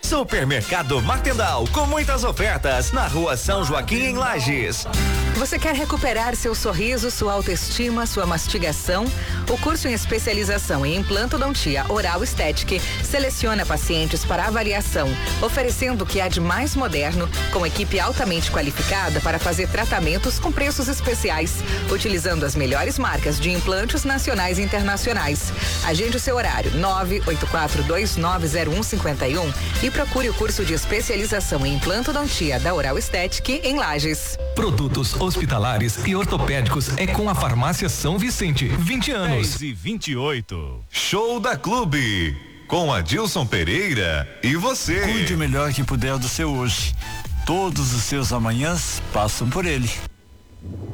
Supermercado Martendal, com muitas ofertas na Rua São Joaquim, em Lages. Você quer recuperar seu sorriso, sua autoestima, sua mastigação? O curso em especialização em implantodontia oral estética seleciona pacientes para avaliação, oferecendo o que há de mais moderno, com equipe altamente qualificada para fazer tratamentos com preços especiais, utilizando as melhores marcas de implantes nacionais e internacionais. Agende o seu horário 984290151 e procure o curso de especialização em implantodontia da Oral Estética em Lages. Produtos hospitalares e ortopédicos é com a Farmácia São Vicente. 20 anos. 10:28. Show da Clube, com Adilson Pereira e você. Cuide o melhor que puder do seu hoje. Todos os seus amanhãs passam por ele.